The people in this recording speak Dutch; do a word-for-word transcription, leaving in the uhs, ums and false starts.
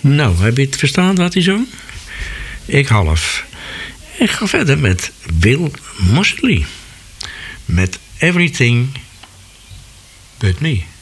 Nou, heb je het verstaan wat hij zong? Ik half. Ik ga verder met Bill Moseley. Met Everything But Me.